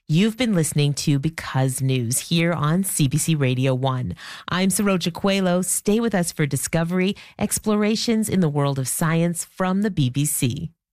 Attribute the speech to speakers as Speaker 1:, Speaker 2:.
Speaker 1: You've been listening to Because News here on CBC Radio 1. I'm Saroja Coelho. Stay with us for discovery, explorations in the world of science from the BBC.